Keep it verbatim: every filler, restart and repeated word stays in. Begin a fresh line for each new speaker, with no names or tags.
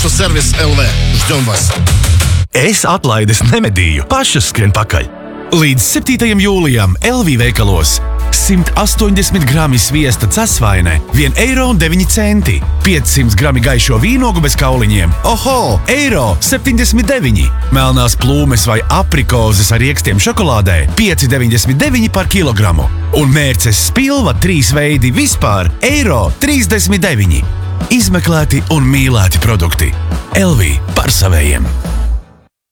Автосервис эл ви. Ждем вас.
Es atlaides nemedīju, pašas skrien pakaļ. Līdz septītajam jūlijam L V veikalos simt astoņdesmit grami sviesta casvaine, viens eiro un deviņi centi. piecsimt grami gaišo vīnogu bez kauliņiem. Oho, eiro septiņdesmit deviņi. Melnās plūmes vai aprikozes ar riekstiem šokolādē pieci deviņdesmit deviņi par kilogramu. Un mērces spilva trīs veidi vispār eiro trīsdesmit deviņi. Izmeklēti un mīlēti produkti. L V par savējiem.